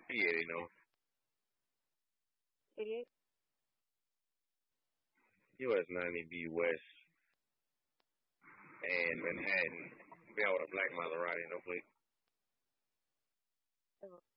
Yeah, you know. 88. US 90B West and Manhattan. Be out with a black Maserati, no plate.